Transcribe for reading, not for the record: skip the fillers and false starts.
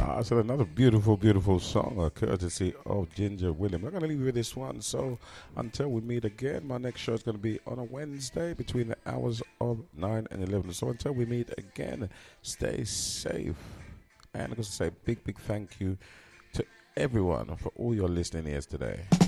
I said another beautiful, beautiful song, courtesy of Ginger Williams. I'm going to leave you with this one. So until we meet again, my next show is going to be on a Wednesday between the hours of 9 and 11. So until we meet again, stay safe. And I'm going to say a big, big thank you to everyone for all your listening ears today.